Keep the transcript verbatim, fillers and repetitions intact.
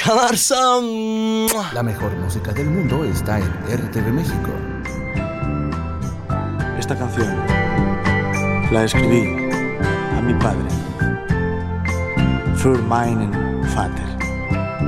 ¡Mucha Barça! La mejor música del mundo está en R T V México. Esta canción la escribí a mi padre, für meinen Vater.